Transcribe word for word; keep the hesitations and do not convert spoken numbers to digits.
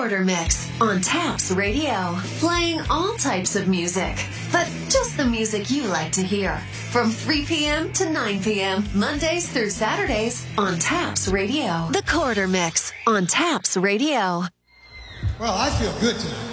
Quarter Mix on Taps Radio. Playing all types of music, but just the music you like to hear. From three p.m. to nine p.m. Mondays through Saturdays on Taps Radio. The Quarter Mix on Taps Radio. Well, I feel good tonight.